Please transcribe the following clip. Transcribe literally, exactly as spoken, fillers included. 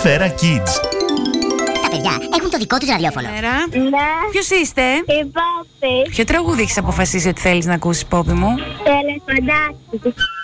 Σφαίρα Kids. Τα παιδιά έχουν το δικό τους ραδιόφωνο. Μέρα. Ναι. Ποιος είστε? Η Πόπη. Ποιο τραγούδι έχεις αποφασίσει ότι θέλεις να ακούσεις, Πόπη μου? Το ελεφαντάκι.